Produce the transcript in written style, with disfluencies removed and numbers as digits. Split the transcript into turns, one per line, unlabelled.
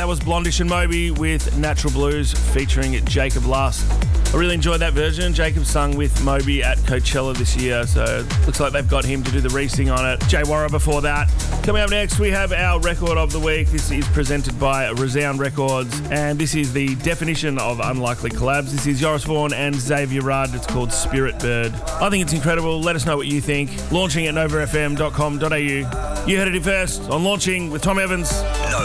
that was Blondish and Moby with Natural Blues featuring Jacob Last. I really enjoyed that version. Jacob sung with Moby at Coachella this year, so looks like they've got him to do the re-sing on it. Jay Warra before that. Coming up next, we have our record of the week. This is presented by Resound Records, and this is the definition of unlikely collabs. This is Joris Vaughan and Xavier Rudd. It's called Spirit Bird. I think it's incredible. Let us know what you think. Launching at novafm.com.au. You heard it here first on Launching with Tom Evans.
Nova